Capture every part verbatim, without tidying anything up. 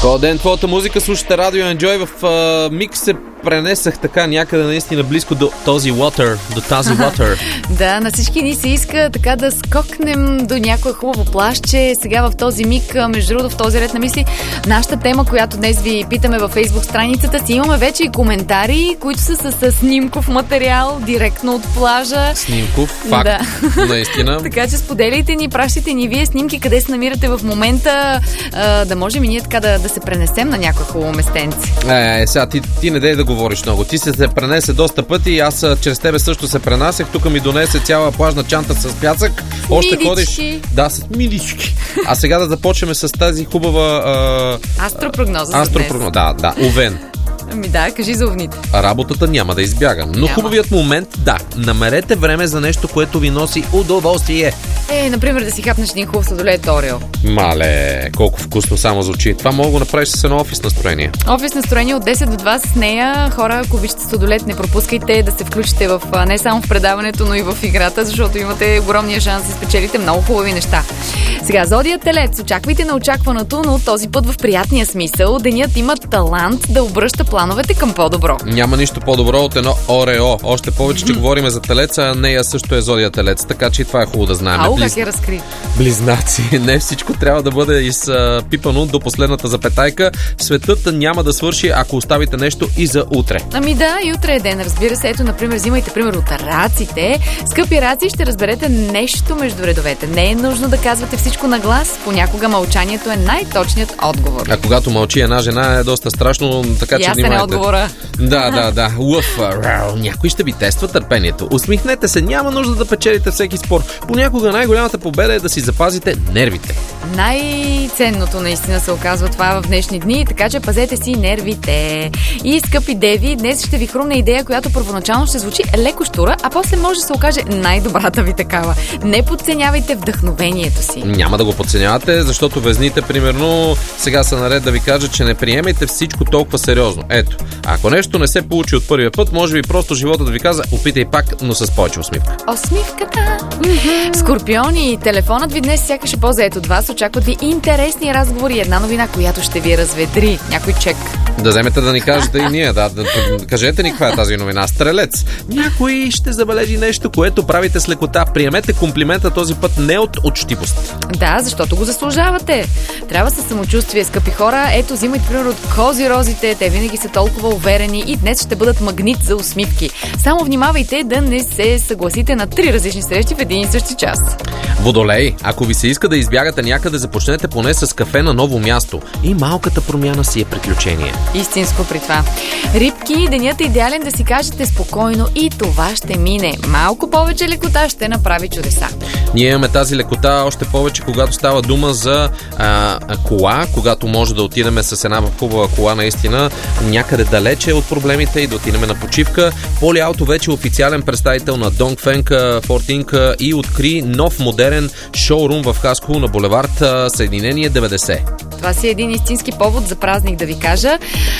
Този ден твоята музика слушате Радио Enjoy. В а, миг се пренесах така някъде наистина близко до този water, до тази water. Да, на всички ни се иска така да скокнем до някое хубаво плажче. Сега в този миг, между другото, в този ред на мисли, нашата тема, която днес ви питаме във Facebook страницата си, имаме вече и коментари, които са с, с снимков материал, директно от плажа. Снимков, факт, да. Наистина. Така че споделяйте ни, пращайте ни вие снимки, къде се намирате в момента, а, да можем и ние така да, да се пренесем на някое хубаво местенце. Е, е, сега ти, ти не дей да говориш много. Ти се, се пренесе доста пъти и аз чрез тебе също се пренасях. Тук ми донесе цяла плажна чанта с пясък. Още милички. Ходиш. Да, с милички. А сега да започнем с тази хубава а... астропрогноза. Астропрогноза, да, да. Овен. Ами да, кажи за овните. Работата няма да избягам. Но Няма. Хубавият момент, да, намерете време за нещо, което ви носи удоволствие. Е, например, да си хапнеш един хубав сладолед Орео. Мале, колко вкусно само звучи. Това мога да направиш с едно офис настроение. Офис настроение от десет до два с нея. Хора, ако обичате сладолед, не пропускайте да се включите в, не само в предаването, но и в играта, защото имате огромния шанс да спечелите много хубави неща. Сега, Зодия Телец. Очаквайте на очакваното, но този път в приятния смисъл. Денят има талант да обръща плановете към по-добро. Няма нищо по-добро от едно Орео. Още повече, че говорим за телеца, а нея също е Зодия Телец. Така че това е хубаво да знаем. Ау, Близ... как я разкри. Близнаци. Не всичко трябва да бъде изпипано до последната запетайка. Светът няма да свърши, ако оставите нещо и за утре. Ами да, и утре е ден. Разбира се, ето, например, взимайте пример от раците. Скъпи раци, ще разберете нещо между редовете. Не е нужно да казвате всичко на глас. Понякога мълчанието е най-точният отговор. А когато мълчи една жена е доста страшно, така че внимайте. Ясен е отговора. Да, да, да. Уф, някой ще ви тества търпението. Усмихнете се, няма нужда да печелите всеки спор. Понякога най-голямата победа е да си запазите нервите. Най-ценното наистина се оказва това в днешни дни, така че пазете си нервите. И, скъпи деви, днес ще ви хрумне идея, която първоначално ще звучи леко щура, а после може да се окаже най-добрата ви такава. Не подценявайте вдъхновението си. Няма да го подценявате, защото везните, примерно, сега са наред да ви кажа, че не приемайте всичко толкова сериозно. Ето, ако нещо не се получи от първия път, може би просто живота да ви каза, опитай пак, но с повече усмивка. Усмивката. Mm-hmm. Скорпиони, телефонът ви днес сякаш е по-заед от вас. Очакват ви интересни разговори и една новина, която ще ви разведри. Някой чек. Да вземете да ни кажете и ние. Да, да, кажете ни каква е тази новина. Стрелец. Някой ще забележи нещо, което правите с лекота. Приемете комплимента този път не от учтивост. Да, защото го заслужавате. Трябва със самочувствие, скъпи хора. Ето, взимайте пример от козирозите. Те винаги са толкова уверени и днес ще бъдат магнит за усмивки. Само внимавайте да не се съгласите на три различни срещи в един и същи час. Водолей, ако ви се иска да избягате някъде, започнете поне с кафе на ново място. И малката промяна си е приключение. Истинско при това. Рибки, денят е идеален да си кажете спокойно и това ще мине. Малко повече лекота ще направи чудеса. Ние имаме тази лекота още повече, когато става дума за а, кола, когато може да отидем с една хубава кола наистина някъде далече от проблемите и да отидем на почивка. Поли Ауто вече е официален представител на Dongfeng Forting и откри нов модерен шоурум в Хасково на булевард Съединение деветдесет. Това си е един истински повод за празник, да ви кажа.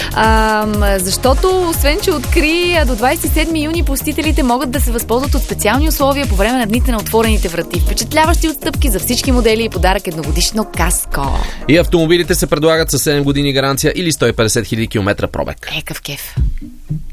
А, защото, освен че откри, до двадесет и седми юни посетителите могат да се възползват от специални условия по време на дните на отворените врати. Впечатляващи отстъпки за всички модели и подарък едногодишно каско. И автомобилите се предлагат със седем години гаранция или сто и петдесет хиляди километра пробег. Екъв кеф.